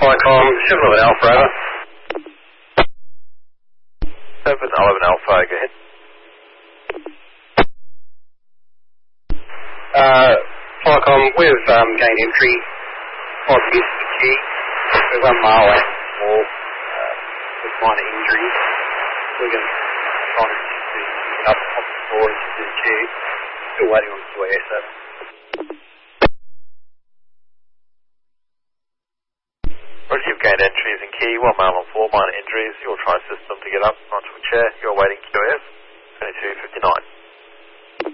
Icon 711 Alpha, over. 711 Alpha, go ahead. Icon, we've gained entry 5 minutes to the key. We're 1 mile out from the wall with minor injuries. We're going to try and get up off the floor into the queue. Still waiting on the QAS, over. Roger, you've gained entries in key, 1 mile on floor, minor injuries. You'll try system to get up onto a chair. You're waiting QAS, 2259.